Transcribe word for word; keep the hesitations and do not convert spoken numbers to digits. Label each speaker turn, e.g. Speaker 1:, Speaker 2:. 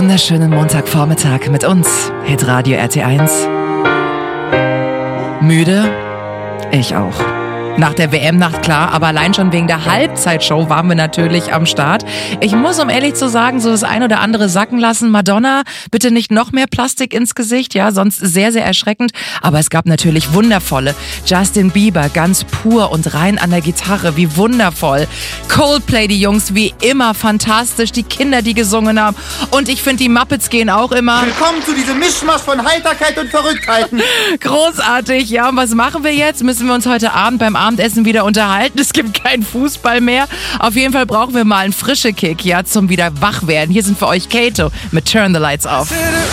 Speaker 1: wunderschönen Montagvormittag mit uns, Hitradio R T eins. Müde? Ich auch. Nach der W M-Nacht klar, aber allein schon wegen der Halbzeitshow waren wir natürlich am Start. Ich muss, um ehrlich zu sagen, so das ein oder andere sacken lassen. Madonna, bitte nicht noch mehr Plastik ins Gesicht, ja, sonst sehr, sehr erschreckend. Aber es gab natürlich wundervolle. Justin Bieber, ganz pur und rein an der Gitarre, wie wundervoll. Coldplay, die Jungs, wie immer fantastisch. Die Kinder, die gesungen haben. Und ich finde, die Muppets gehen auch immer.
Speaker 2: Willkommen zu diesem Mischmasch von Heiterkeit und Verrücktheiten.
Speaker 1: Großartig, ja. Und was machen wir jetzt? Müssen wir uns heute Abend beim Abendessen wieder unterhalten? Es gibt keinen Fußball mehr. Auf jeden Fall brauchen wir mal einen frischen Kick, ja, zum wieder wach werden. Hier sind für euch Kato mit Turn the Lights Off.